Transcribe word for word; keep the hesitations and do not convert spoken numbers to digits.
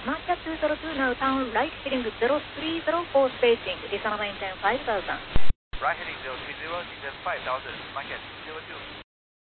Market two zero two now down, right heading zero three zero four spacing, descend maintain five thousand. Right heading zero three zero, descend five thousand, market zero two.